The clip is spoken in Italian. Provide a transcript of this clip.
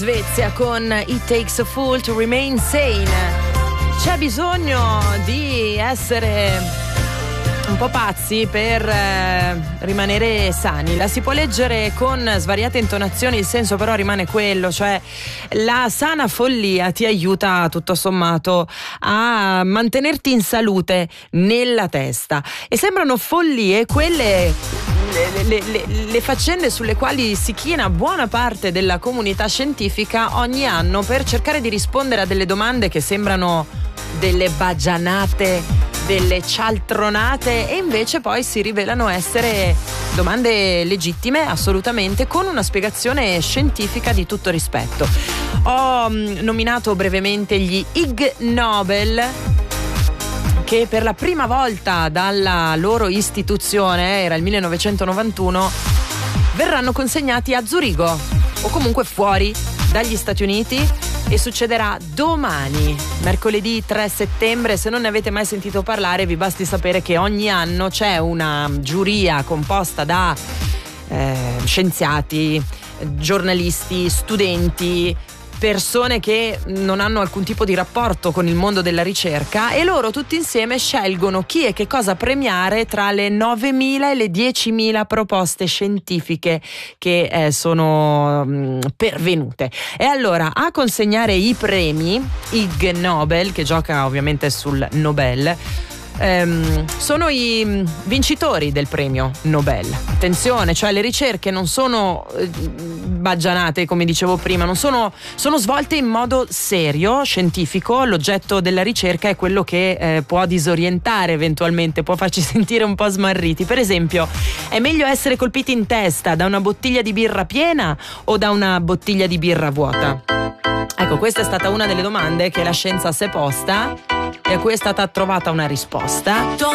Svezia con It Takes a Fool to Remain Sane. C'è bisogno di essere un po' pazzi per rimanere sani. La si può leggere con svariate intonazioni, il senso però rimane quello, cioè la sana follia ti aiuta tutto sommato a mantenerti in salute nella testa, e sembrano follie quelle le faccende sulle quali si china buona parte della comunità scientifica ogni anno per cercare di rispondere a delle domande che sembrano delle baggianate, delle cialtronate, e invece poi si rivelano essere domande legittime assolutamente, con una spiegazione scientifica di tutto rispetto. Ho nominato brevemente gli Ig Nobel, che per la prima volta dalla loro istituzione, era il 1991, verranno consegnati a Zurigo, o comunque fuori dagli Stati Uniti, e succederà domani, mercoledì 3 settembre. Se non ne avete mai sentito parlare, vi basti sapere che ogni anno c'è una giuria composta da scienziati, giornalisti, studenti, persone che non hanno alcun tipo di rapporto con il mondo della ricerca, e loro tutti insieme scelgono chi e che cosa premiare tra le 9.000 e le 10.000 proposte scientifiche che sono pervenute. E allora, a consegnare i premi Ig Nobel, che gioca ovviamente sul Nobel, sono i vincitori del premio Nobel. Attenzione, cioè le ricerche non sono baggianate, come dicevo prima, sono svolte in modo serio, scientifico. L'oggetto della ricerca è quello che può disorientare eventualmente, può farci sentire un po' smarriti. Per esempio, è meglio essere colpiti in testa da una bottiglia di birra piena o da una bottiglia di birra vuota? Ecco, questa è stata una delle domande che la scienza si è posta e a cui è stata trovata una risposta.